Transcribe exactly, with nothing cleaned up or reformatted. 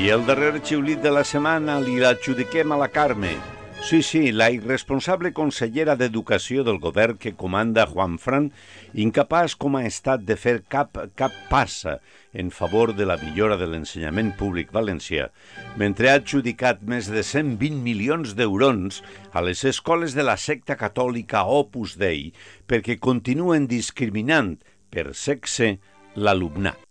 I el darrer xiulit de la setmana li l'adjudiquem a la Carme. Sí, sí, la irresponsable consellera d'Educació del govern que comanda Juanfran, incapaç com ha estat de fer cap, cap passa en favor de la millora de l'ensenyament públic valencià, mentre ha adjudicat més de cent vint milions d'eurons a les escoles de la secta catòlica Opus Dei perquè continuen discriminant per sexe l'alumnat.